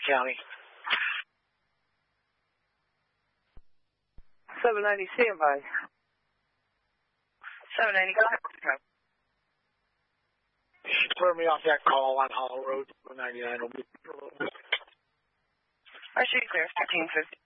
County. 790 standby. 790, go ahead. Clear me off that call on Hollow Road, 799 will be. I should be clear, 1350.